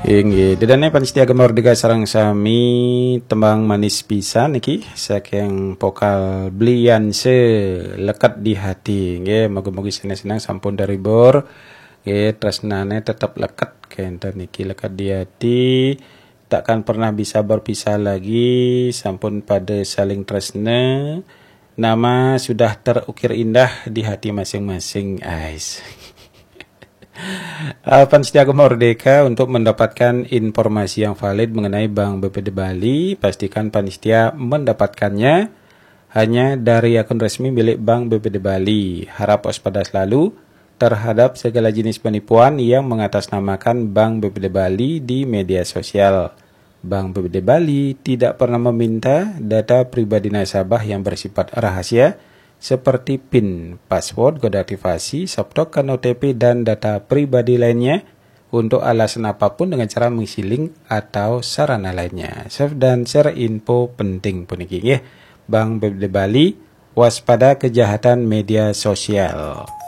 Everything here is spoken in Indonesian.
Inggih, dedane panitia Merdeka sareng sami tembang manis pisan niki saking vokal Blianse lekat di hati. Nggih, moga-moga senang-senang sampun dari bor. Nggih, tresnane tetap lekat kenten niki lekat di hati. Takkan pernah bisa berpisah lagi, sampun pada saling tresna. Nama sudah terukir indah di hati masing-masing, guys. Panitia Merdeka untuk mendapatkan informasi yang valid mengenai Bank BPD Bali, pastikan panitia mendapatkannya hanya dari akun resmi milik Bank BPD Bali. Harap waspada selalu terhadap segala jenis penipuan yang mengatasnamakan Bank BPD Bali di media sosial. Bank BPD Bali tidak pernah meminta data pribadi nasabah yang bersifat rahasia seperti PIN, password, kode aktivasi, softtoken OTP, dan data pribadi lainnya untuk alasan apapun dengan cara mengisi link atau sarana lainnya. Save dan share info penting puniki ya. Bank BPD Bali, waspada kejahatan media sosial.